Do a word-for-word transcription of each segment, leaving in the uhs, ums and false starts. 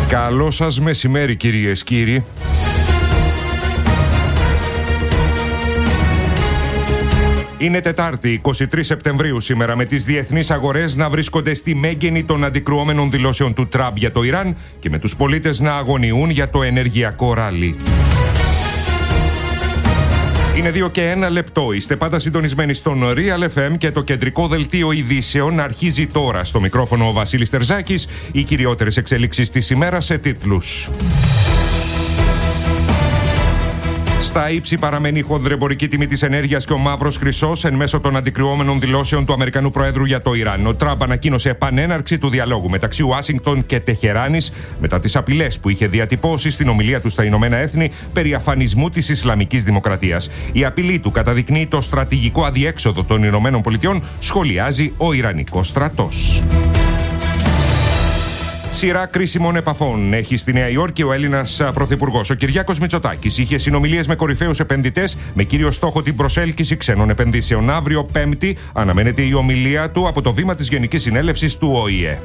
Καλό σας μεσημέρι, κυρίες, κύριοι. Είναι Τετάρτη, εικοστή τρίτη Σεπτεμβρίου σήμερα, με τις διεθνείς αγορές να βρίσκονται στη μέγενη των αντικρουόμενων δηλώσεων του Τραμπ για το Ιράν και με τους πολίτες να αγωνιούν για το ενεργειακό ράλι. Είναι δύο και ένα λεπτό. Είστε πάντα συντονισμένοι στον Real εφ εμ και το κεντρικό δελτίο ειδήσεων αρχίζει τώρα. Στο μικρόφωνο ο Βασίλης Τερζάκης, οι κυριότερες εξέλιξεις της ημέρας σε τίτλους. Στα ύψη παραμένει η χονδρεμπορική τιμή της ενέργειας και ο μαύρος χρυσός εν μέσω των αντικρουόμενων δηλώσεων του Αμερικανού Προέδρου για το Ιράν. Ο Τραμπ ανακοίνωσε επανέναρξη του διαλόγου μεταξύ Ουάσιγκτον και Τεχεράνης μετά τις απειλές που είχε διατυπώσει στην ομιλία του στα Ηνωμένα Έθνη περί αφανισμού της Ισλαμικής Δημοκρατίας. Η απειλή του καταδεικνύει το στρατηγικό αδιέξοδο των Ηνωμένων Πολιτειών, σχολιάζει ο Ιρανικός στρατός. Σειρά κρίσιμων επαφών έχει στη Νέα Υόρκη ο Έλληνας Πρωθυπουργός. Ο Κυριάκος Μητσοτάκης είχε συνομιλίες με κορυφαίους επενδυτές με κύριο στόχο την προσέλκυση ξένων επενδύσεων. Αύριο Πέμπτη αναμένεται η ομιλία του από το βήμα της Γενικής Συνέλευσης του Ο Η Ε.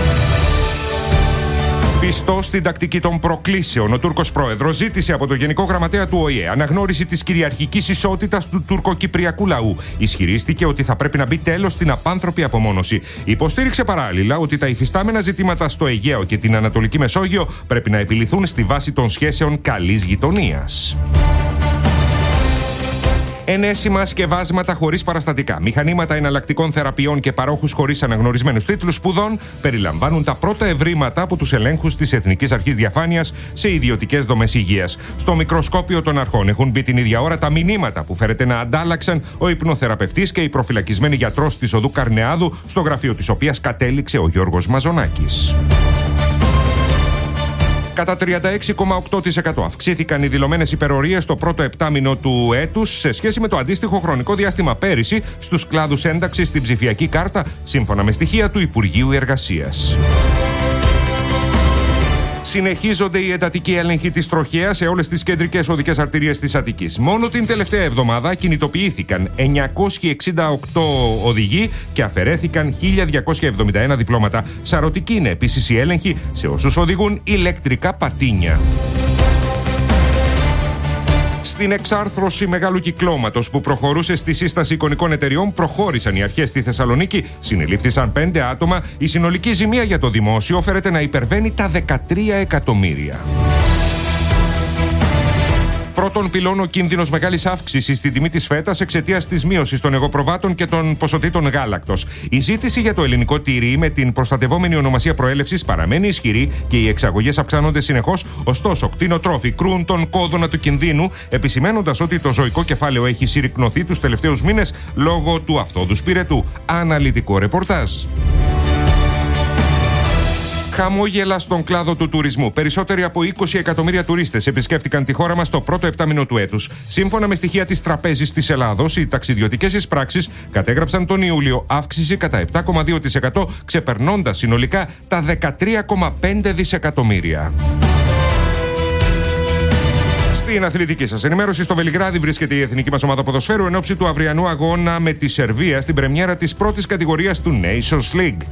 Πιστός στην τακτική των προκλήσεων, ο Τούρκος πρόεδρος ζήτησε από το Γενικό Γραμματέα του Ο Η Ε αναγνώριση της κυριαρχικής ισότητας του τουρκοκυπριακού λαού. Ισχυρίστηκε ότι θα πρέπει να μπει τέλος στην απάνθρωπη απομόνωση. Υποστήριξε παράλληλα ότι τα υφιστάμενα ζητήματα στο Αιγαίο και την Ανατολική Μεσόγειο πρέπει να επιληθούν στη βάση των σχέσεων καλής γειτονίας. Ενέσιμα σκευάσματα χωρίς παραστατικά, μηχανήματα εναλλακτικών θεραπείων και παρόχους χωρίς αναγνωρισμένους τίτλους σπουδών περιλαμβάνουν τα πρώτα ευρήματα από τους ελέγχους της Εθνικής Αρχής Διαφάνειας σε ιδιωτικές δομές υγείας. Στο μικροσκόπιο των αρχών έχουν μπει την ίδια ώρα τα μηνύματα που φέρεται να αντάλλαξαν ο υπνοθεραπευτής και η προφυλακισμένη γιατρός της οδού Καρνεάδου, στο γραφείο της οποίας κατέληξε ο Γιώργος Μαζονάκης. Κατά τριάντα έξι κόμμα οκτώ τοις εκατό αυξήθηκαν οι δηλωμένες υπερορίες το πρώτο επτάμηνο του έτους σε σχέση με το αντίστοιχο χρονικό διάστημα πέρυσι στους κλάδους ένταξης στην ψηφιακή κάρτα, σύμφωνα με στοιχεία του Υπουργείου Εργασίας. Συνεχίζονται οι εντατικοί έλεγχοι της τροχέας σε όλες τις κεντρικές οδικές αρτηρίες της Αττικής. Μόνο την τελευταία εβδομάδα κινητοποιήθηκαν εννιακόσιοι εξήντα οκτώ οδηγοί και αφαιρέθηκαν χίλια διακόσια εβδομήντα ένα διπλώματα. Σαρωτική είναι επίσης η έλεγχη σε όσους οδηγούν ηλεκτρικά πατίνια. Στην εξάρθρωση μεγάλου κυκλώματος που προχωρούσε στη σύσταση εικονικών εταιριών, προχώρησαν οι αρχές στη Θεσσαλονίκη. Συνελήφθησαν πέντε άτομα. Η συνολική ζημία για το δημόσιο φέρεται να υπερβαίνει τα δεκατρία εκατομμύρια. Πρώτον πυλών ο κίνδυνος μεγάλης αύξησης στην τιμή της φέτας εξαιτίας της μείωσης των εγωπροβάτων και των ποσοτήτων γάλακτος. Η ζήτηση για το ελληνικό τυρί με την προστατευόμενη ονομασία προέλευσης παραμένει ισχυρή και οι εξαγωγές αυξάνονται συνεχώς. Ωστόσο, κτηνοτρόφοι κρούν τον κόδωνα του κινδύνου, επισημένοντας ότι το ζωικό κεφάλαιο έχει συρρικνωθεί τους τελευταίους μήνες λόγω του αυθόδους πυρετού. Αναλυτικό ρεπορτάζ. Χαμόγελα στον κλάδο του τουρισμού. Περισσότεροι από είκοσι εκατομμύρια τουρίστες επισκέφτηκαν τη χώρα μας το πρώτο επτάμηνο του έτους. Σύμφωνα με στοιχεία της Τραπέζης της Ελλάδος, οι ταξιδιωτικές εισπράξεις κατέγραψαν τον Ιούλιο αύξηση κατά επτά κόμμα δύο τοις εκατό, ξεπερνώντας συνολικά τα δεκατρία κόμμα πέντε δισεκατομμύρια. Στην αθλητική σας ενημέρωση, στο Βελιγράδι βρίσκεται η εθνική μας ομάδα ποδοσφαίρου εν ώψη του αυριανού αγώνα με τη Σερβία στην πρεμιέρα της πρώτης κατηγορίας του Nations League.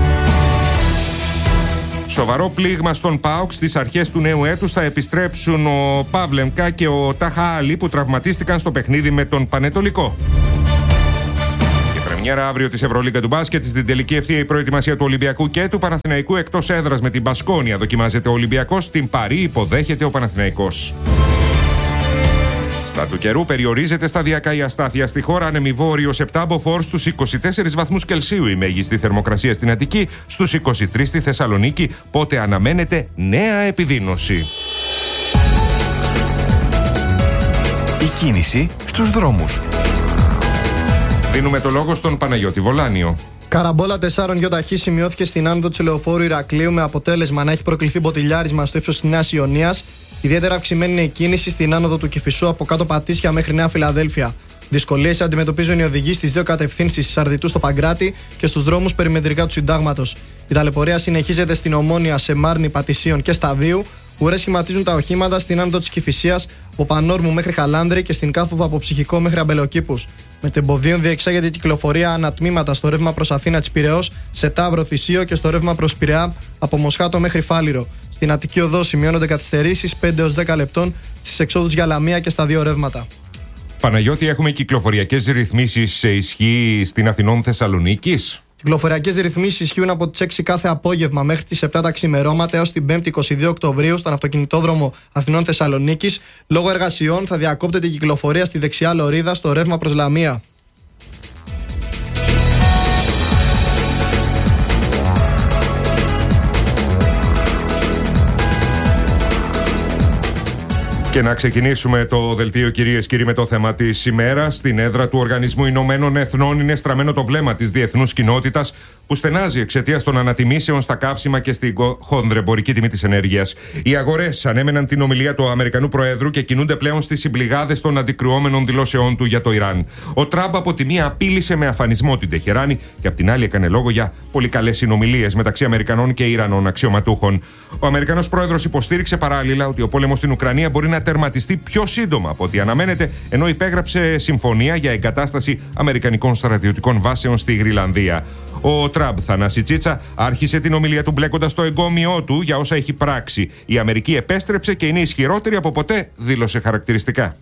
Σοβαρό πλήγμα στον ΠΑΟΚ. Στις αρχές του νέου έτους θα επιστρέψουν ο Παύλεμκα και ο Τάχα Άλλη που τραυματίστηκαν στο παιχνίδι με τον Πανετολικό. Και πρεμιέρα αύριο της Ευρωλίγκα του μπάσκετ. Στην τελική ευθεία η προετοιμασία του Ολυμπιακού και του Παναθηναϊκού εκτός έδρας με την Μπασκόνια. Δοκιμάζεται ο Ολυμπιακός, στην Παρί υποδέχεται ο Παναθηναϊκός. Στα του καιρού περιορίζεται σταδιακά η αστάθεια στη χώρα. Ανεμιβόρειος επτά μποφόρ στους είκοσι τέσσερις βαθμούς Κελσίου η μέγιστη θερμοκρασία στην Αττική, στους είκοσι τρεις στη Θεσσαλονίκη, πότε αναμένεται νέα επιδείνωση. Η κίνηση στους δρόμους. Δίνουμε το λόγο στον Παναγιώτη Βολάνιο. Καραμπόλα τεσσάρων γιοταχή σημειώθηκε στην άνοδο του λεωφόρου Ηρακλείου με αποτέλεσμα να έχει προκληθεί μποτιλιάρισμα στο ύψος της Νέας Ιωνίας. Ιδιαίτερα αυξημένη είναι η κίνηση στην άνοδο του Κηφισού από κάτω Πατήσια μέχρι Νέα Φιλαδέλφια. Δυσκολίες αντιμετωπίζουν οι οδηγοί στις δύο κατευθύνσεις, της Αρδιτού στο Παγκράτη και στους δρόμους περιμετρικά του Συντάγματος. Η ταλαιπωρία συνεχίζεται στην Ομόνια, σε Μάρνη, Πατησίων και Σταδίου. Ουρές σχηματίζουν τα οχήματα στην άνοδο της Κηφισίας από Πανόρμου μέχρι Χαλάνδρη και στην Κάφοβα από Ψυχικό μέχρι Αμπελοκήπους. Με τεμποδίων διεξάγεται η κυκλοφορία ανατμήματα στο ρεύμα προς Αθήνα της Πειραιώς, σε Ταύρο Θησίο και στο ρεύμα προς Πειραιά από Μοσχάτο μέχρι Φάληρο. Στην Αττική Οδό σημειώνονται καθυστερήσεις πέντε έως δέκα λεπτών στις εξόδους για Λαμία και στα δύο ρεύματα. Παναγιώτη, έχουμε κυκλοφοριακές ρυθμίσεις σε ισχύ στην Αθηνών Θεσσαλονίκης. Κυκλοφοριακές ρυθμίσεις ισχύουν από τις έξι κάθε απόγευμα μέχρι τις επτά τα ξημερώματα έως την πέμπτη είκοσι δύο Οκτωβρίου στον αυτοκινητόδρομο Αθηνών Θεσσαλονίκης. Λόγω εργασιών θα διακόπτεται η κυκλοφορία στη δεξιά λωρίδα στο ρεύμα προς Λαμία. Και να ξεκινήσουμε το δελτίο, κυρίες και κύριοι, με το θέμα της ημέρας. Στην έδρα του Οργανισμού Ηνωμένων Εθνών είναι στραμμένο το βλέμμα της διεθνούς κοινότητας που στενάζει εξαιτίας των ανατιμήσεων στα καύσιμα και στην χονδρεμπορική τιμή της ενέργειας. Οι αγορές ανέμεναν την ομιλία του Αμερικανού Προέδρου και κινούνται πλέον στις συμπληγάδες των αντικρουόμενων δηλώσεών του για το Ιράν. Ο Τραμπ από τη μία απείλησε με αφανισμό την Τεχεράνη και από την άλλη έκανε λόγο για πολύ καλές συνομιλίες μεταξύ Αμερικανών και Ιρανών αξιωματούχων. Ο Αμερικανός Πρόεδρος υποστήριξε παράλληλα ότι ο πόλεμος στην Ουκρανία μπορεί να τερματιστεί πιο σύντομα από ό,τι αναμένεται, ενώ υπέγραψε συμφωνία για εγκατάσταση αμερικανικών στρατιωτικών βάσεων στη Γρυλανδία. Ο Τραμπ, Θανάση Τσίτσα, άρχισε την ομιλία του μπλέκοντας το εγκόμιό του για όσα έχει πράξει. Η Αμερική επέστρεψε και είναι ισχυρότερη από ποτέ, δήλωσε χαρακτηριστικά.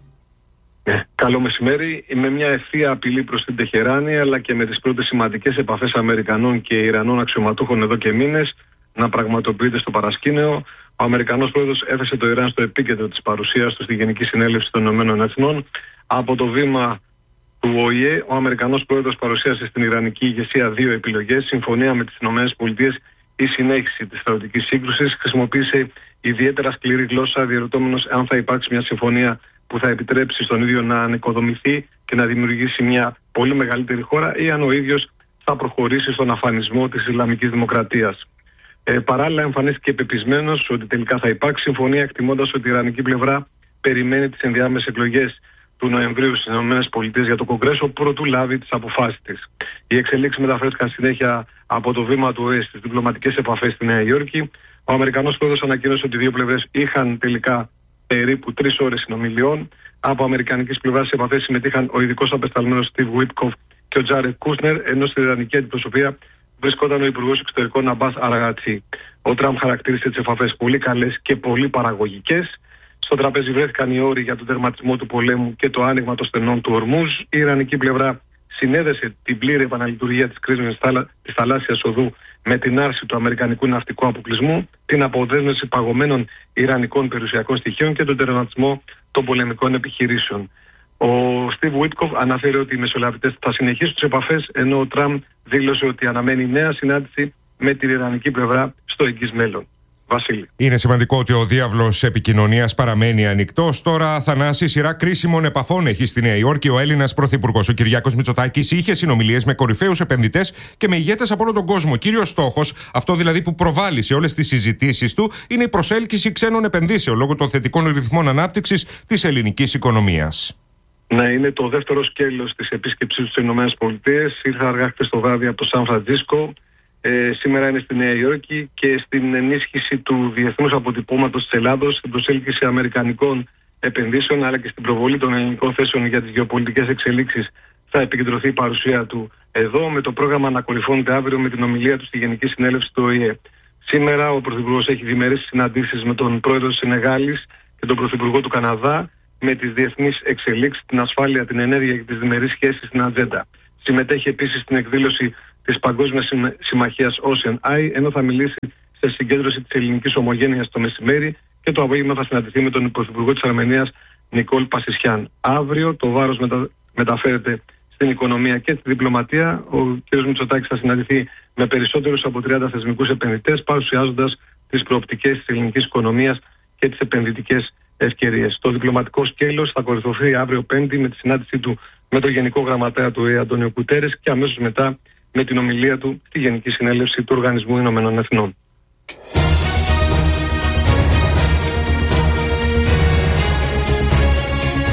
Ε, καλό μεσημέρι. Με μια ευθεία απειλή προς την Τεχεράνη, αλλά και με τις πρώτες σημαντικές επαφές Αμερικανών και Ιρανών αξιωματούχων εδώ και μήνες να πραγματοποιείται στο παρασκήνιο, ο Αμερικανός Πρόεδρος έθεσε το Ιράν στο επίκεντρο της παρουσίας του στη Γενική Συνέλευση των Ηνωμένων Εθνών. Από το βήμα του Ο Η Ε, ο Αμερικανός Πρόεδρος παρουσίασε στην Ιρανική ηγεσία δύο επιλογές: συμφωνία με τις Ηνωμένες Πολιτείες ή συνέχιση της στρατιωτικής σύγκρουσης. Χρησιμοποίησε ιδιαίτερα σκληρή γλώσσα, διερωτώμενος αν θα υπάρξει μια συμφωνία που θα επιτρέψει στον ίδιο να ανοικοδομηθεί και να δημιουργήσει μια πολύ μεγαλύτερη χώρα, ή αν ο ίδιος θα προχωρήσει στον αφανισμό της Ισλαμικής Δημοκρατίας. Ε, παράλληλα, εμφανίστηκε πεπισμένος ότι τελικά θα υπάρξει συμφωνία, εκτιμώντας ότι η Ιρανική πλευρά περιμένει τις ενδιάμεσες εκλογές του Νοεμβρίου στις ΗΠΑ για το Κογκρέσο προτού λάβει τις αποφάσεις της. Οι εξελίξεις μεταφέρθηκαν συνέχεια από το βήμα του Ο Η Ε στις διπλωματικές επαφές στη Νέα Υόρκη. Ο Αμερικανός Πρόεδρος ανακοίνωσε ότι οι δύο πλευρές είχαν τελικά περίπου τρεις ώρες συνομιλιών. Από αμερικανικής πλευράς σε επαφές συμμετείχαν ο ειδικός απεσταλμένος Steve Witkoff και ο Τζάρετ Κούσνερ, ενώ στην Ιρανική αντιπροσωπεία βρισκόταν ο Υπουργός Εξωτερικών Αμπάς Αραγατσί. Ο Τραμπ χαρακτήρισε τις επαφές πολύ καλές και πολύ παραγωγικές. Στο τραπέζι βρέθηκαν οι όροι για τον τερματισμό του πολέμου και το άνοιγμα των στενών του Ορμούζ. Η Ιρανική πλευρά συνέδεσε την πλήρη επαναλειτουργία της κρίσιμης της θαλάσσιας οδού με την άρση του αμερικανικού ναυτικού αποκλεισμού, την αποδέσμευση παγωμένων ιρανικών περιουσιακών στοιχείων και τον τερματισμό των πολεμικών επιχειρήσεων. Ο Στίβ Βίτκοφ αναφέρει ότι οι μεσολαβητές θα συνεχίσουν τις επαφές, ενώ ο Τραμπ δήλωσε ότι αναμένει νέα συνάντηση με την ιρανική πλευρά στο εγγύς μέλλον. Βασίλη. Είναι σημαντικό ότι ο διάβλος επικοινωνίας παραμένει ανοιχτός. Τώρα, Θανάση, σειρά κρίσιμων επαφών έχει στη Νέα Υόρκη ο Έλληνας Πρωθυπουργός. Ο Κυριάκος Μητσοτάκης είχε συνομιλίες με κορυφαίους επενδυτές και με ηγέτες από όλο τον κόσμο. Κύριος στόχος, αυτό δηλαδή που προβάλλει σε όλες τις συζητήσεις του, είναι η προσέλκυση ξένων επενδύσεων λόγω των θετικών ρυθμών ανάπτυξης της ελληνικής οικονομίας. Ναι, είναι το δεύτερο σκέλος της επίσκεψης στις ΗΠΑ. Ήρθα αργά χθες το βράδυ από το Σαν Φραντζίσκο. Ε, σήμερα είναι στη Νέα Υόρκη και στην ενίσχυση του διεθνούς αποτυπώματος της Ελλάδος, στην προσέλκυση αμερικανικών επενδύσεων αλλά και στην προβολή των ελληνικών θέσεων για τις γεωπολιτικές εξελίξεις θα επικεντρωθεί η παρουσία του εδώ, με το πρόγραμμα να κορυφώνεται αύριο με την ομιλία του στη Γενική Συνέλευση του Ο Η Ε. Σήμερα ο Πρωθυπουργός έχει διμερείς συναντήσεις με τον Πρόεδρο της Σενεγάλης και τον Πρωθυπουργό του Καναδά, με τις διεθνείς εξελίξεις, την ασφάλεια, την ενέργεια και τις διμερείς σχέσεις στην ατζέντα. Συμμετέχει επίσης στην εκδήλωση της Παγκόσμιας Συμμαχίας Ocean Eye, ενώ θα μιλήσει σε συγκέντρωση της ελληνικής ομογένειας το μεσημέρι και το απόγευμα θα συναντηθεί με τον Πρωθυπουργό της Αρμενίας Νικόλ Πασισιάν. Αύριο το βάρος μετα... μεταφέρεται στην οικονομία και τη διπλωματία. Ο κ. Μητσοτάκης θα συναντηθεί με περισσότερους από τριάντα θεσμικούς επενδυτές, παρουσιάζοντας τις προοπτικές της ελληνικής οικονομίας και τις επενδυτικές ευκαιρίες. Το διπλωματικό σκέλος θα κορυφωθεί αύριο Πέμπτη με τη συνάντησή του με τον Γενικό Γραμματέα του Ο Η Ε Αντώνιο Κουτέρες και αμέσως μετά με την ομιλία του στη Γενική Συνέλευση του Οργανισμού Ηνωμένων Εθνών.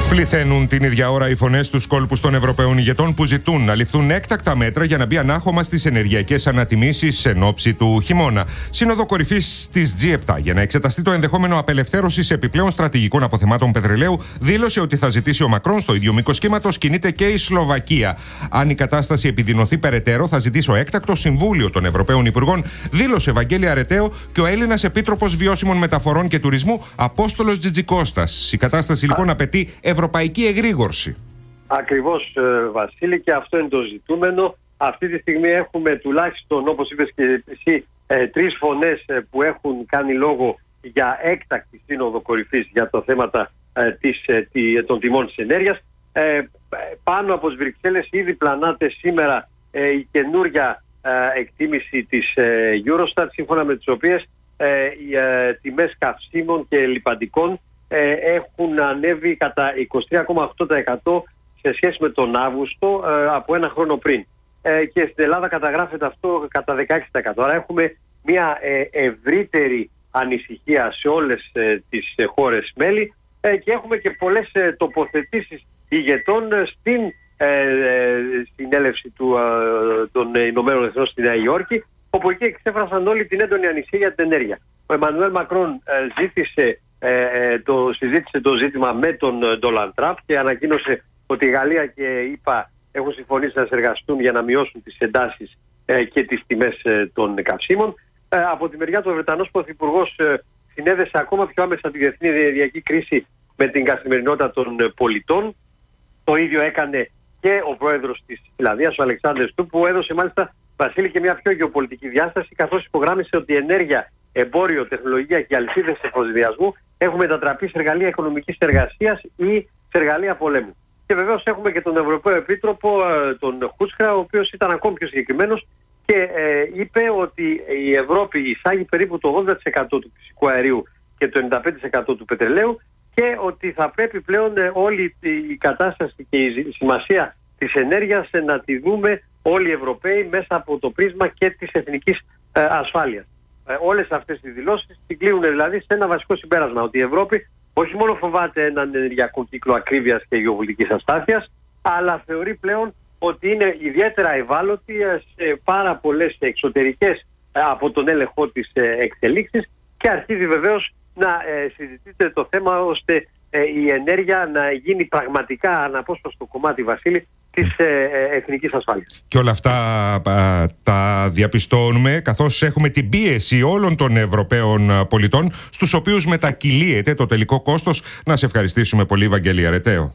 Πληθαίνουν την ίδια ώρα οι φωνές στους κόλπους των Ευρωπαίων ηγετών που ζητούν να ληφθούν έκτακτα μέτρα για να μπει ανάχωμα στις ενεργειακές ανατιμήσεις εν ώψη του χειμώνα. Σύνοδο κορυφής της τζι επτά για να εξεταστεί το ενδεχόμενο απελευθέρωσης επιπλέον στρατηγικών αποθεμάτων πετρελαίου δήλωσε ότι θα ζητήσει ο Μακρόν. Στο ίδιο μήκος κύματος κινείται και η Σλοβακία. Αν η κατάσταση επιδεινωθεί περαιτέρω, θα ζητήσει έκτακτο συμβούλιο των Ευρωπαίων Υπουργών, δήλωσε Βαγγέλη Αρεταίο και ο Έλληνας Επίτροπος Βιώσιμων Μεταφορών και Τουρισμού Απόστολος Τζιτζικώστας. Η κατάσταση λοιπόν απαιτεί ευρωπαϊκή εγρήγορση. Ακριβώς, Βασίλη, και αυτό είναι το ζητούμενο. Αυτή τη στιγμή έχουμε τουλάχιστον, όπως είπες και εσύ, ε, τρεις φωνές ε, που έχουν κάνει λόγο για έκτακτη σύνοδο κορυφής για τα θέματα ε, της, ε, τη, των τιμών της ενέργειας. Ε, πάνω από τις Βρυξέλλες ήδη πλανάται σήμερα ε, η καινούρια ε, εκτίμηση της ε, Eurostat, σύμφωνα με τις οποίες ε, οι ε, τιμές καυσίμων και λιπαντικών ε, έχουν ανέβει κατά είκοσι τρία κόμμα οκτώ τοις εκατό σε σχέση με τον Αύγουστο ε, από ένα χρόνο πριν. Ε, και στην Ελλάδα καταγράφεται αυτό κατά δεκαέξι τοις εκατό. Άρα έχουμε μια ε, ευρύτερη ανησυχία σε όλες ε, τις ε, χώρες μέλη ε, και έχουμε και πολλές ε, τοποθετήσεις ηγετών ε, στην ε, ε, συνέλευση του, ε, των Ηνωμένων Εθνών στη Νέα Υόρκη, όπου εκεί εξέφρασαν όλοι την έντονη ανησυχία για την ενέργεια. Ο Εμμανουέλ Μακρόν ε, ζήτησε, ε, το, συζήτησε το ζήτημα με τον Ντόναλντ Τραμπ και ανακοίνωσε ότι η Γαλλία και η ΗΠΑ έχουν συμφωνήσει να συνεργαστούν για να μειώσουν τις εντάσεις ε, και τις τιμές ε, των καυσίμων. Ε, από τη μεριά του, ο Βρετανός Πρωθυπουργός ε, συνέδεσε ακόμα πιο άμεσα τη διεθνή ενεργειακή κρίση με την καθημερινότητα των ε, πολιτών. Το ίδιο έκανε και ο πρόεδρος της Φιλανδίας, ο Αλεξάνδρ Στουμπ, που έδωσε μάλιστα, Βασίλη, και μια πιο γεωπολιτική διάσταση, καθώς υπογράμμισε ότι η ενέργεια, εμπόριο, τεχνολογία και αλυσίδες εφοδιασμού έχουν μετατραπεί σε εργαλεία οικονομικής εργασίας ή σε εργαλεία πολέμου. Και βεβαίως έχουμε και τον Ευρωπαίο Επίτροπο, τον Χούτσχρα, ο οποίος ήταν ακόμη πιο συγκεκριμένος και ε, είπε ότι η Ευρώπη εισάγει περίπου το ογδόντα τοις εκατό του φυσικού αερίου και το ενενήντα πέντε τοις εκατό του πετρελαίου και ότι θα πρέπει πλέον ε, όλη η κατάσταση και η σημασία της ενέργειας ε, να τη δούμε όλοι οι Ευρωπαίοι μέσα από το πρίσμα και της εθνικής ε, ασφάλειας. Ε, όλες αυτές οι δηλώσεις συγκλίνουν δηλαδή σε ένα βασικό συμπέρασμα, ότι η Ευρώπη όχι μόνο φοβάται έναν ενεργειακό κύκλο ακρίβειας και γεωπολιτικής αστάθειας, αλλά θεωρεί πλέον ότι είναι ιδιαίτερα ευάλωτη σε πάρα πολλές εξωτερικές από τον έλεγχό της εξελίξεις και αρχίζει βεβαίως να συζητείται το θέμα ώστε η ενέργεια να γίνει πραγματικά αναπόσπαστο κομμάτι, Βασίλη, της εθνικής ασφάλειας. Και όλα αυτά α, τα διαπιστώνουμε καθώς έχουμε την πίεση όλων των Ευρωπαίων πολιτών, στους οποίους μετακυλίεται το τελικό κόστος. Να σε ευχαριστήσουμε πολύ, Βαγγέλη Αρεταίο.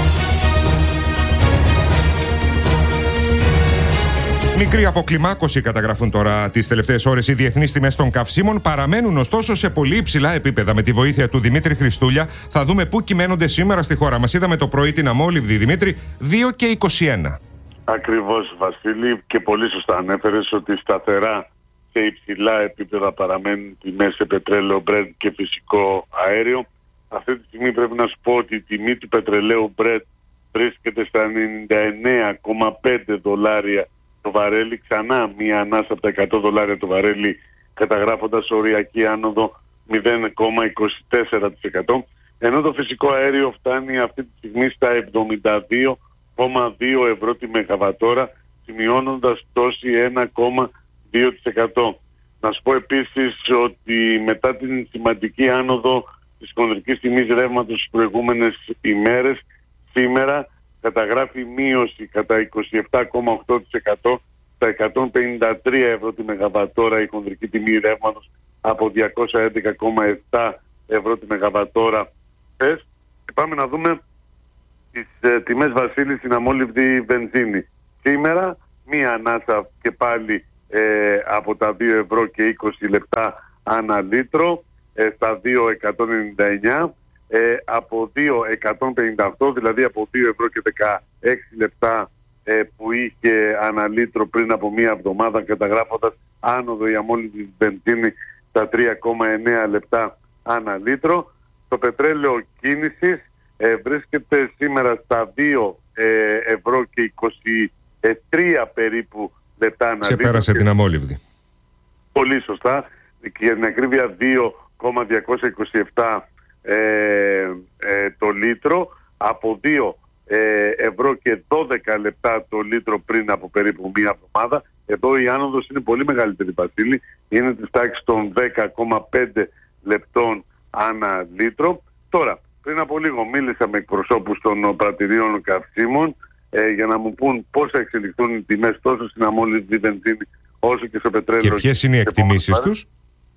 Μικρή αποκλιμάκωση καταγραφούν τώρα τις τελευταίες ώρες οι διεθνείς τιμές των καυσίμων. Παραμένουν ωστόσο σε πολύ υψηλά επίπεδα. Με τη βοήθεια του Δημήτρη Χριστούλια θα δούμε πού κυμαίνονται σήμερα στη χώρα μας. Είδαμε το πρωί την αμόλυβδη, Δημήτρη, δύο και είκοσι ένα. Ακριβώς, Βασίλη, και πολύ σωστά ανέφερες ότι σταθερά σε υψηλά επίπεδα παραμένουν τιμές σε πετρέλαιο, Brent και φυσικό αέριο. Αυτή τη στιγμή πρέπει να σου πω ότι η τιμή του πετρελαίου Brent βρίσκεται στα ενενήντα εννέα κόμμα πέντε δολάρια το βαρέλι, ξανά μία ανάσα από τα εκατό δολάρια το βαρέλι, καταγράφοντας οριακή άνοδο μηδέν κόμμα είκοσι τέσσερα τοις εκατό, ενώ το φυσικό αέριο φτάνει αυτή τη στιγμή στα εβδομήντα δύο κόμμα δύο ευρώ τη μεγαβατόρα, σημειώνοντας πτώση ένα κόμμα δύο τοις εκατό. Να σου πω επίσης ότι μετά την σημαντική άνοδο της χονδρικής τιμής ρεύματος στις προηγούμενες ημέρες, σήμερα καταγράφει μείωση κατά είκοσι επτά κόμμα οκτώ τοις εκατό στα εκατόν πενήντα τρία ευρώ τη μεγαβατόρα η χονδρική τιμή ρεύματος από διακόσια έντεκα κόμμα επτά ευρώ τη μεγαβατόρα. Και πάμε να δούμε τις ε, τιμές, Βασίλη, στην αμόλυβδη βενζίνη. Σήμερα μία ανάσα και πάλι ε, από τα δύο ευρώ και είκοσι λεπτά ανά λίτρο ε, στα δύο εκατόν ενενήντα εννέα. Ε, από δύο εκατόν πενήντα οκτώ, δηλαδή από δύο ευρώ και δεκαέξι λεπτά ε, που είχε ανά λίτρο πριν από μία εβδομάδα, καταγράφοντας άνοδο η αμόλυβδη βενζίνη στα τρία κόμμα εννέα λεπτά ανά λίτρο. Το πετρέλαιο κίνησης ε, βρίσκεται σήμερα στα δύο ευρώ και είκοσι τρία περίπου λεπτά ανά λίτρο. Ξεπέρασε την αμόλυβδη. Πολύ σωστά. Και για την ακρίβεια δύο κόμμα διακόσια είκοσι επτά Ε, ε, το λίτρο. από δύο ευρώ και δώδεκα λεπτά το λίτρο πριν από περίπου μία εβδομάδα. Εδώ η άνοδος είναι πολύ μεγαλύτερη, Βασίλη, είναι της τάξης των δέκα κόμμα πέντε λεπτών ανά λίτρο. Τώρα, πριν από λίγο μίλησα με εκπροσώπους των πρατηρίων καυσίμων ε, για να μου πούν πώς θα εξελιχθούν οι τιμές τόσο στην αμόλυβδη βενζίνη όσο και στο πετρέλαιο. Και ποιες είναι οι εκτιμήσεις τους?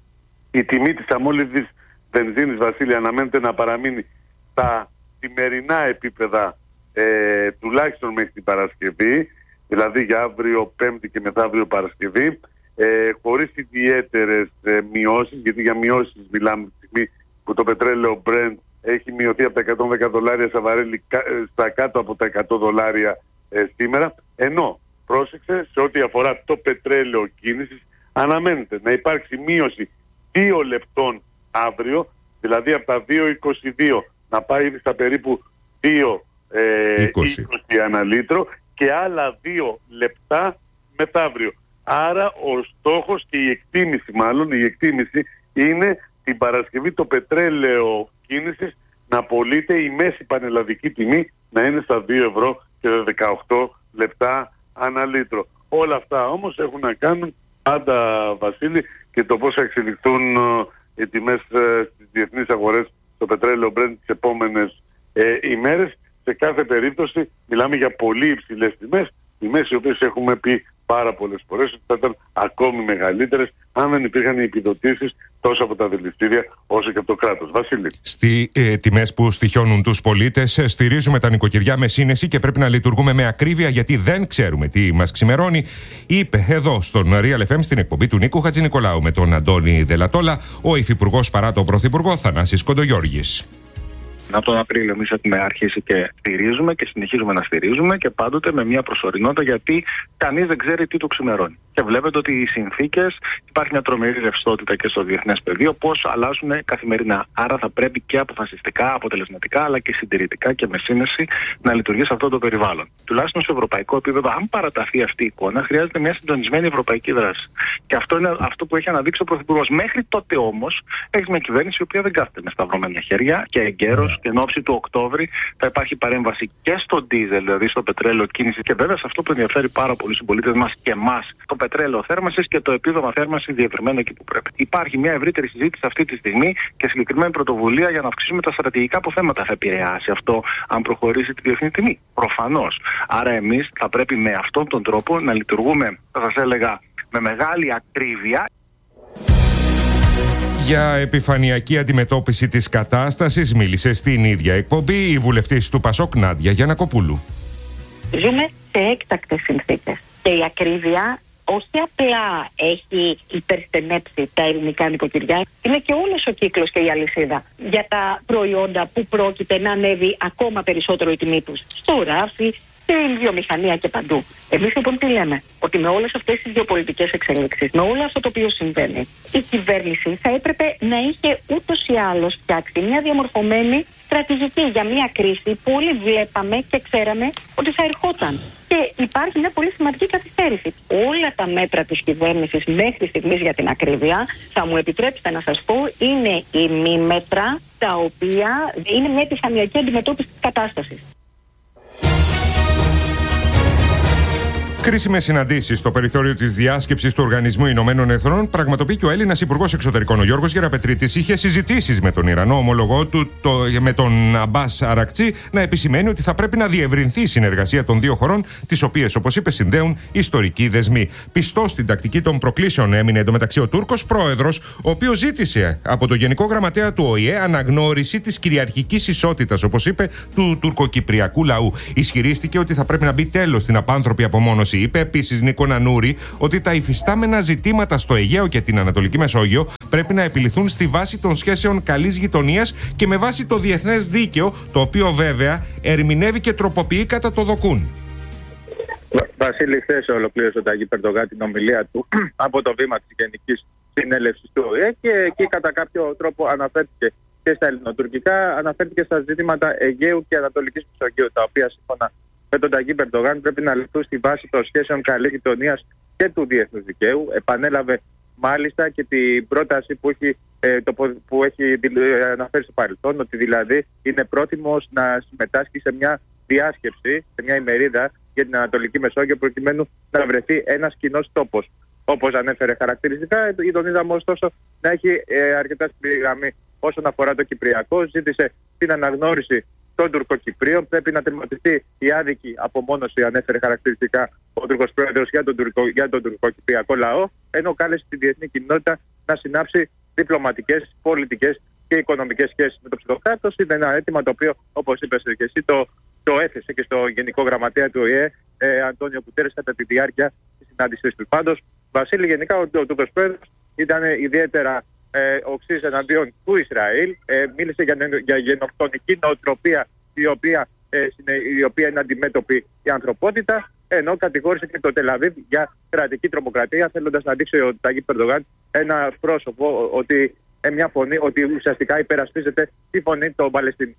Η τιμή της αμόλυβδης βενζίνης, Βασίλη, αναμένεται να παραμείνει στα σημερινά επίπεδα ε, τουλάχιστον μέχρι την Παρασκευή, δηλαδή για αύριο Πέμπτη και μεθαύριο Παρασκευή, ε, χωρίς ιδιαίτερες ε, μειώσεις, γιατί για μειώσεις μιλάμε τη στιγμή που το πετρέλαιο Brent έχει μειωθεί από τα εκατόν δέκα δολάρια στα βαρέλι στα κάτω από τα εκατό δολάρια ε, σήμερα, ενώ πρόσεξε, σε ό,τι αφορά το πετρέλαιο κίνησης αναμένεται να υπάρξει μείωση δύο λεπτών αύριο, δηλαδή από τα δύο είκοσι δύο να πάει στα περίπου δύο είκοσι ανά λίτρο και άλλα δύο λεπτά μεθαύριο. Άρα ο στόχος και η εκτίμηση μάλλον, η εκτίμηση είναι την Παρασκευή το πετρέλαιο κίνησης να πωλείται, η μέση πανελλαδική τιμή να είναι στα δύο ευρώ και δεκαοκτώ λεπτά ανά λίτρο. Όλα αυτά όμως έχουν να κάνουν πάντα, Βασίλη, και το πώς θα εξελιχθούν ε, οι τιμές ε, στις διεθνείς αγορές το πετρέλαιο Brent τις επόμενες ε, ημέρες. Σε κάθε περίπτωση μιλάμε για πολύ υψηλές τιμές, τιμές οι οποίες έχουμε πει πάρα πολλές φορές ότι θα ήταν ακόμη μεγαλύτερες αν δεν υπήρχαν οι επιδοτήσεις τόσο από τα δηληστήρια όσο και από το κράτος. Βασίλη. Στις ε, τιμές που στοιχιώνουν τους πολίτες, στηρίζουμε τα νοικοκυριά με σύνεση και πρέπει να λειτουργούμε με ακρίβεια γιατί δεν ξέρουμε τι μας ξημερώνει, είπε εδώ στον Real εφ εμ στην εκπομπή του Νίκου Χατζηνικολάου με τον Αντώνη Δελατόλα ο υφυπουργός παρά τον πρωθυπουργό Θανάσης Κοντογιώργης. Από τον Απρίλιο εμείς έχουμε αρχίσει και στηρίζουμε και συνεχίζουμε να στηρίζουμε και πάντοτε με μια προσωρινότητα γιατί κανείς δεν ξέρει τι του ξημερώνει. Και βλέπετε ότι οι συνθήκες, υπάρχει μια τρομερή ρευστότητα και στο διεθνές πεδίο, πώς αλλάζουν καθημερινά. Άρα θα πρέπει και αποφασιστικά, αποτελεσματικά, αλλά και συντηρητικά και με σύνεση να λειτουργεί σε αυτό το περιβάλλον. Τουλάχιστον σε ευρωπαϊκό επίπεδο, αν παραταθεί αυτή η εικόνα, χρειάζεται μια συντονισμένη ευρωπαϊκή δράση. Και αυτό είναι αυτό που έχει αναδείξει ο Πρωθυπουργός. Μέχρι τότε όμως έχει μια κυβέρνηση η οποία δεν κάθεται με σταυρωμένα χέρια και εγκαίρως. Και εν ώψη του Οκτώβρη θα υπάρχει παρέμβαση και στο ντίζελ, δηλαδή στο πετρέλαιο κίνησης και βέβαια σε αυτό που ενδιαφέρει πάρα πολύ στους πολίτες μας και εμάς, το πετρέλαιο θέρμανσης και το επίδομα θέρμανσης διευρυμένο εκεί που πρέπει. Υπάρχει μια ευρύτερη συζήτηση αυτή τη στιγμή και συγκεκριμένη πρωτοβουλία για να αυξήσουμε τα στρατηγικά αποθέματα. Θα επηρεάσει αυτό αν προχωρήσει τη διεθνή τιμή? Προφανώς. Άρα εμείς θα πρέπει με αυτόν τον τρόπο να λειτουργούμε, θα σας έλεγα, με μεγάλη ακρίβεια. Για επιφανειακή αντιμετώπιση της κατάστασης μίλησε στην ίδια εκπομπή η βουλευτής του Πασόκ Νάντια Γιαννακοπούλου. Ζούμε σε έκτακτες συνθήκες και η ακρίβεια όχι απλά έχει υπερστενέψει τα ελληνικά νοικοκυριά, είναι και όλος ο κύκλος και η αλυσίδα για τα προϊόντα που πρόκειται να ανέβει ακόμα περισσότερο η τιμή τους. Στο ράφι, στην βιομηχανία και παντού. Εμείς λοιπόν τι λέμε? Ότι με όλες αυτές τις γεωπολιτικές εξελίξεις, με όλο αυτό το οποίο συμβαίνει, η κυβέρνηση θα έπρεπε να είχε ούτως ή άλλως φτιάξει μια διαμορφωμένη στρατηγική για μια κρίση που όλοι βλέπαμε και ξέραμε ότι θα ερχόταν. Και υπάρχει μια πολύ σημαντική καθυστέρηση. Όλα τα μέτρα της κυβέρνησης μέχρι στιγμής για την ακρίβεια, θα μου επιτρέψετε να σας πω, είναι ημίμετρα τα οποία είναι μια επιφανειακή αντιμετώπιση της κατάστασης. Κρίσιμες συναντήσεις στο περιθώριο της διάσκεψης του Οργανισμού Ηνωμένων Εθνών πραγματοποιεί και ο Έλληνας Υπουργός Εξωτερικών, ο Γιώργος Γεραπετρίτης, είχε συζητήσεις με τον Ιρανό ομολογό του, το, με τον Αμπάς Αρακτσί, να επισημαίνει ότι θα πρέπει να διευρυνθεί η συνεργασία των δύο χωρών, τις οποίες, όπως είπε, συνδέουν ιστορικοί δεσμοί. Πιστός στην τακτική των προκλήσεων έμεινε εντωμεταξύ ο Τούρκος πρόεδρος, ο οποίος ζήτησε από τον Γενικό Γραμματέα του Ο Η Ε αναγνώριση της κυριαρχικής ισότητας, όπως είπε, του τουρκοκυπριακού λαού. Ισχυρίστηκε ότι θα πρέπει να μπει τέλος στην απάνθρωπη απομόνωση. Είπε επίσης Νίκο Νανούρη ότι τα υφιστάμενα ζητήματα στο Αιγαίο και την Ανατολική Μεσόγειο πρέπει να επιληθούν στη βάση των σχέσεων καλής γειτονίας και με βάση το διεθνές δίκαιο, το οποίο βέβαια ερμηνεύει και τροποποιεί κατά το δοκούν. Βασίλη, χθες ολοκλήρωσε ο Ταγί Ερντογάν την ομιλία του από το βήμα της Γενικής Συνέλευσης του Ο Η Ε και εκεί κατά κάποιο τρόπο αναφέρθηκε και στα ελληνοτουρκικά, αναφέρθηκε στα ζητήματα Αιγαίου και Ανατολικής Μεσογείου, τα οποία σύμφωνα με τον Ταγί Ερντογάν πρέπει να ληφθούν στη βάση των σχέσεων καλής γειτονίας και του διεθνούς δικαίου. Επανέλαβε μάλιστα και την πρόταση που έχει, ε, το, που έχει ε, αναφέρει στο παρελθόν, ότι δηλαδή είναι πρόθυμος να συμμετάσχει σε μια διάσκεψη, σε μια ημερίδα για την Ανατολική Μεσόγειο, προκειμένου να βρεθεί ένας κοινός τόπος. Όπως ανέφερε χαρακτηριστικά, τον είδαμε ωστόσο να έχει ε, αρκετά σκληρή γραμμή όσον αφορά το Κυπριακό. Ζήτησε την αναγνώριση των Τουρκοκυπρίων. Πρέπει να τερματιστεί η άδικη απομόνωση, ανέφερε χαρακτηριστικά ο Τούρκος Πρόεδρος για τον, Τουρκο, για τον τουρκοκυπριακό λαό, ενώ κάλεσε τη διεθνή κοινότητα να συνάψει διπλωματικές, πολιτικές και οικονομικές σχέσεις με το ψευδοκράτος. Είναι ένα αίτημα το οποίο, όπως είπες και εσύ, το, το έθεσε και στο Γενικό Γραμματέα του Ο Ε Ε, ε Αντώνιο Κουτέρες, κατά τη διάρκεια της συνάντησης του. Πάντως, Βασίλη, γενικά ο, ο Τούρκος Πρόεδρος ήταν ιδιαίτερα ε, οξύς εναντίον του Ισραήλ. Ε, μίλησε για, για γενοκτονική νοοτροπία η οποία, ε, η οποία είναι αντιμέτωπη η ανθρωπότητα, ενώ κατηγόρησε και το Τελαβίβ για κρατική τρομοκρατία, θέλοντας να δείξει ο Ταγίπ Ερντογάν ένα πρόσωπο, ότι, ε, μια φωνή, ότι ουσιαστικά υπερασπίζεται τη φωνή των Παλαιστινίων.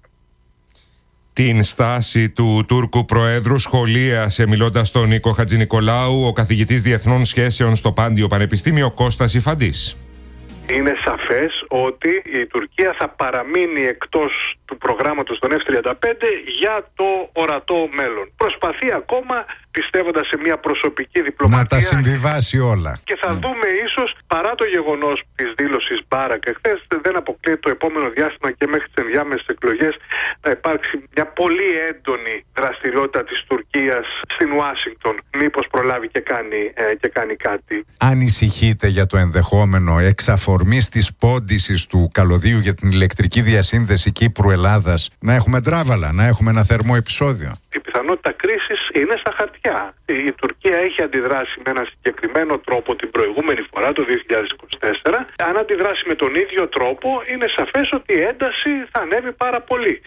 Την στάση του Τούρκου Προέδρου σχολίασε, μιλώντας στον Νίκο Χατζηνικολάου, ο καθηγητής Διεθνών Σχέσεων στο Πάντιο Πανεπιστήμιο Κώστας Ιφαντής. Είναι σαφές ότι η Τουρκία θα παραμείνει εκτός του προγράμματος των εφ τριάντα πέντε για το ορατό μέλλον. Προσπαθεί ακόμα, πιστεύοντας σε μια προσωπική διπλωματία, να τα συμβιβάσει όλα. Και θα mm. δούμε ίσως, παρά το γεγονός της δήλωσης Μπάρακ εχθές, δεν αποκλείεται το επόμενο διάστημα και μέχρι τις ενδιάμεσες εκλογές να υπάρξει μια πολύ έντονη δραστηριότητα της Τουρκίας στην Ουάσιγκτον. Μήπως προλάβει και κάνει, ε, και κάνει κάτι. Ανησυχείτε για το ενδεχόμενο εξαφορμής της πόντισης του καλωδίου για την ηλεκτρική διασύνδεση Κύπρου-Ελλάδας να έχουμε τράβαλα, να έχουμε ένα θερμό επεισόδιο? Η πιθανότητα κρίσης είναι στα χαρτιά. Η Τουρκία έχει αντιδράσει με ένα συγκεκριμένο τρόπο την προηγούμενη φορά, το δύο χιλιάδες είκοσι τέσσερα. Αν αντιδράσει με τον ίδιο τρόπο, είναι σαφές ότι η ένταση θα ανέβει πάρα πολύ.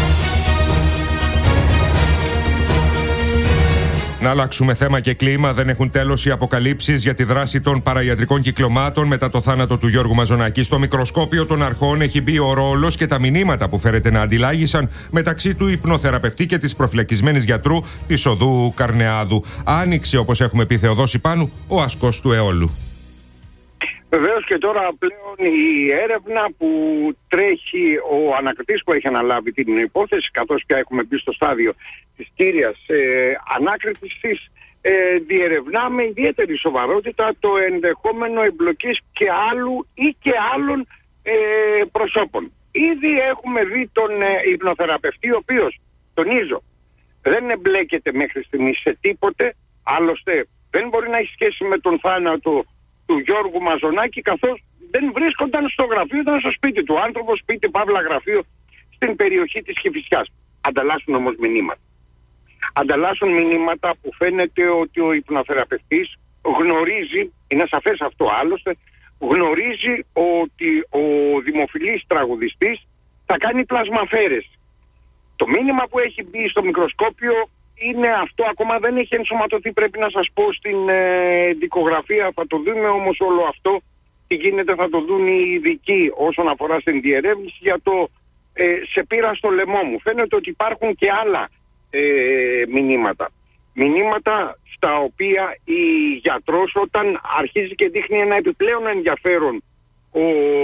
Να αλλάξουμε θέμα και κλίμα. Δεν έχουν τέλος οι αποκαλύψεις για τη δράση των παραϊατρικών κυκλωμάτων μετά το θάνατο του Γιώργου Μαζονάκη. Στο μικροσκόπιο των αρχών έχει μπει ο ρόλος και τα μηνύματα που φέρεται να αντιλάγησαν μεταξύ του υπνοθεραπευτή και της προφυλακισμένης γιατρού της Οδού Καρνεάδου. Άνοιξε, όπως έχουμε πει, Θεοδόση Πάνου, ο ασκός του αιώλου. Βεβαίως και τώρα πλέον η έρευνα που τρέχει, ο ανακριτής που έχει αναλάβει την υπόθεση, καθώς πια έχουμε μπει στο στάδιο της κύριας ε, ανάκριτης της, ε, διερευνά με ιδιαίτερη σοβαρότητα το ενδεχόμενο εμπλοκής και άλλου ή και άλλων ε, προσώπων. Ήδη έχουμε δει τον ε, υπνοθεραπευτή, ο οποίος, τονίζω, δεν εμπλέκεται μέχρι στιγμής σε τίποτε, άλλωστε δεν μπορεί να έχει σχέση με τον θάνατο του Γιώργου Μαζονάκη, καθώς δεν βρίσκονταν στο γραφείο, ήταν στο σπίτι του. Άνθρωπο, σπίτι, παύλα γραφείο, στην περιοχή της Κηφισιάς. Ανταλλάσσουν όμως μηνύματα. Ανταλλάσσουν μηνύματα που φαίνεται ότι ο υπνοθεραπευτής γνωρίζει, είναι σαφές αυτό άλλωστε, γνωρίζει ότι ο δημοφιλής τραγουδιστής θα κάνει πλασμαφέρες. Το μήνυμα που έχει μπει στο μικροσκόπιο είναι αυτό, ακόμα δεν έχει ενσωματωθεί, πρέπει να σας πω, στην ε, δικογραφία. Θα το δούμε όμως όλο αυτό τι γίνεται, θα το δουν οι ειδικοί όσον αφορά στην διερεύνηση για το ε, σε πήρα στο λαιμό μου. Φαίνεται ότι υπάρχουν και άλλα ε, μηνύματα. Μηνύματα στα οποία η γιατρός, όταν αρχίζει και δείχνει ένα επιπλέον ενδιαφέρον ο,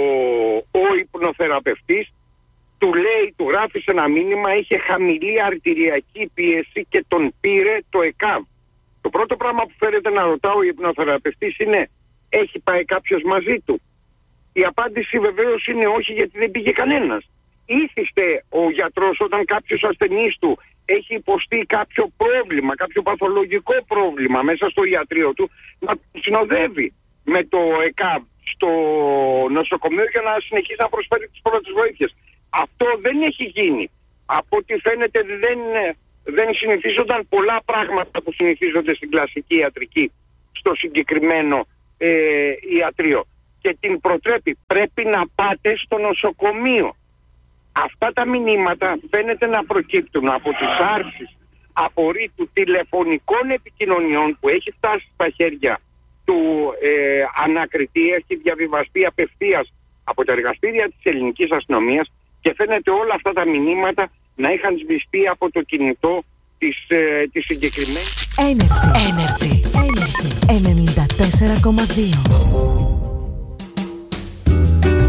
ο υπνοθεραπευτής, του λέει, του γράφει σε ένα μήνυμα, είχε χαμηλή αρτηριακή πίεση και τον πήρε το ΕΚΑΒ. Το πρώτο πράγμα που φέρεται να ρωτάω ο υπνοθεραπευτής είναι, έχει πάει κάποιος μαζί του? Η απάντηση βεβαίως είναι όχι, γιατί δεν πήγε κανένας. Ήθιστε ο γιατρός, όταν κάποιος ασθενής του έχει υποστεί κάποιο πρόβλημα, κάποιο παθολογικό πρόβλημα μέσα στο ιατρείο του, να συνοδεύει με το ΕΚΑΒ στο νοσοκομείο για να συνεχίσει να προσφέρει τις πρώτες βοήθειες. Αυτό δεν έχει γίνει. Από ό,τι φαίνεται δεν, δεν συνηθίζονταν πολλά πράγματα που συνηθίζονται στην κλασική ιατρική στο συγκεκριμένο ε, ιατρίο. Και την προτρέπει, πρέπει να πάτε στο νοσοκομείο. Αυτά τα μηνύματα φαίνεται να προκύπτουν από τις άρσεις απορρίτου τηλεφωνικών επικοινωνιών που έχει φτάσει στα χέρια του ε, ανακριτή, έχει διαβιβαστεί απευθείας από τα εργαστήρια της ελληνικής αστυνομίας, και φαίνεται όλα αυτά τα μηνύματα να είχαν σβηστεί από το κινητό της, ε, της συγκεκριμένης. Energy. Energy. Energy. ενενήντα τέσσερα κόμμα δύο.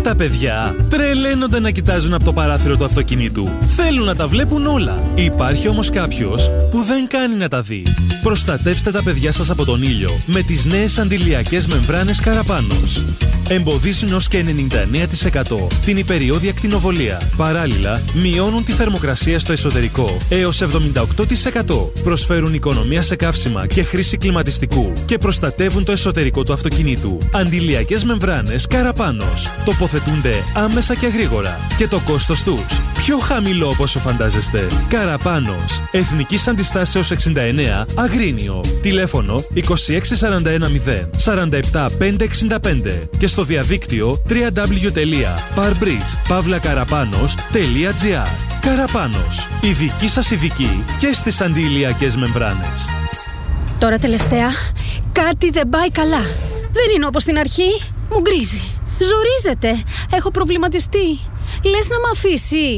Τα παιδιά τρελαίνονται να κοιτάζουν από το παράθυρο του αυτοκινήτου. Θέλουν να τα βλέπουν όλα. Υπάρχει όμως κάποιος που δεν κάνει να τα δει. Προστατέψτε τα παιδιά σας από τον ήλιο με τις νέες αντιλιακές μεμβράνες Καραπάνος. Εμποδίζουν ως και ενενήντα εννέα τοις εκατό την υπεριώδη ακτινοβολία. Παράλληλα, μειώνουν τη θερμοκρασία στο εσωτερικό έως εβδομήντα οκτώ τοις εκατό. Προσφέρουν οικονομία σε καύσιμα και χρήση κλιματιστικού και προστατεύουν το εσωτερικό του αυτοκινήτου. Αντιλιακές μεμβράνες Καραπάνος. Τοποθετούνται άμεσα και γρήγορα. Και το κόστος τους πιο χαμηλό από όσο φαντάζεστε. Καραπάνος. Εθνικής Αντιστάσεως εξήντα εννέα, Αγρίνιο. Τηλέφωνο είκοσι έξι σαράντα ένα μηδέν σαράντα επτά πεντακόσια εξήντα πέντε και στο διαδίκτυο double-u double-u double-u τελεία parbridge παύλα καραπάνος τελεία τζι άρ. Καραπάνος. Η δική σας ειδική και στις αντιηλιακές μεμβράνες. Τώρα τελευταία, κάτι δεν πάει καλά. Δεν είναι όπως στην αρχή. Μου γκρίζει. Ζορίζεται. Έχω προβληματιστεί. Λες να μ' αφήσει?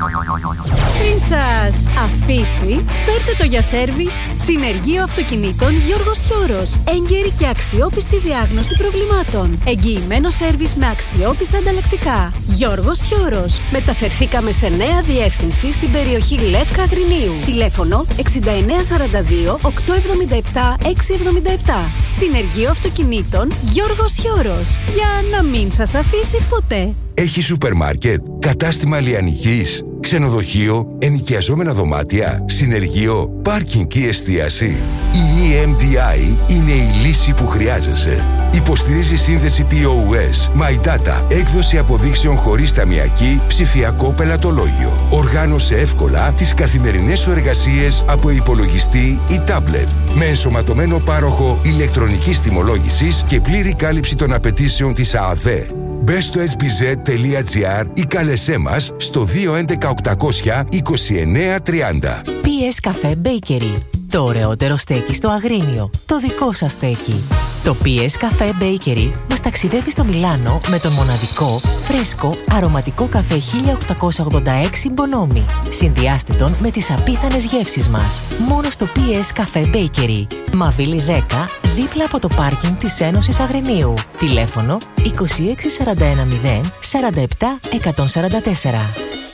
Πριν σας αφήσει, φέρτε το για σέρβις Συνεργείο Αυτοκινήτων Γιώργος Χιώρος. Έγκαιρη και αξιόπιστη διάγνωση προβλημάτων. Εγγυημένο σέρβις με αξιόπιστα ανταλλακτικά. Γιώργος Χιώρος. Μεταφερθήκαμε σε νέα διεύθυνση στην περιοχή Λεύκα Αγρινίου. Τηλέφωνο εξήντα εννέα σαράντα δύο οκτακόσια εβδομήντα επτά εξακόσια εβδομήντα επτά. Συνεργείο Αυτοκινήτων Γιώργος Χιώρος. Για να μην σας αφήσει ποτέ. Έχει σούπερ μάρκετ, κατάστημα λιανικής, ξενοδοχείο, ενοικιαζόμενα δωμάτια, συνεργείο, πάρκινγκ και εστίαση. Η ι εμ ντι άι είναι η λύση που χρειάζεσαι. Υποστηρίζει σύνδεση πι ο ες, My Data, έκδοση αποδείξεων χωρίς ταμιακή, ψηφιακό πελατολόγιο. Οργάνωσε εύκολα τις καθημερινές σου εργασίες από υπολογιστή ή τάμπλετ. Με ενσωματωμένο πάροχο ηλεκτρονικής τιμολόγησης και πλήρη κάλυψη των απαιτήσεων της ΑΑΔΕ. Μπες στο ες μπι ζετ τελεία τζι άρ ή κάλεσέ μας στο δύο έντεκα οκτακόσια είκοσι εννέα τριάντα. πι ες Cafe Bakery. Το ωραιότερο στέκι στο Αγρίνιο. Το δικό σας στέκι. Το πι ες Cafe Bakery μας ταξιδεύει στο Μιλάνο με τον μοναδικό, φρέσκο, αρωματικό καφέ χίλια οκτακόσια ογδόντα έξι Bonomi. Συνδυάστε τον με τις απίθανες γεύσεις μας. Μόνο στο πι ες Cafe Bakery. Μαβίλη δέκα, δίπλα από το πάρκινγκ της Ένωσης Αγρινίου. Τηλέφωνο είκοσι έξι σαράντα ένα μηδέν σαράντα επτά εκατόν σαράντα τέσσερα.